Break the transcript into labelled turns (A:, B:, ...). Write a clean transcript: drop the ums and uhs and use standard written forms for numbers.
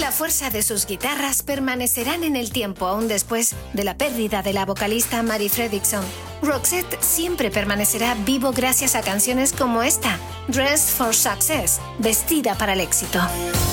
A: La fuerza de sus guitarras permanecerán en el tiempo aún después de la pérdida de la vocalista Mary Fredriksson. Roxette siempre permanecerá vivo gracias a canciones como esta, Dressed for Success, vestida para el éxito.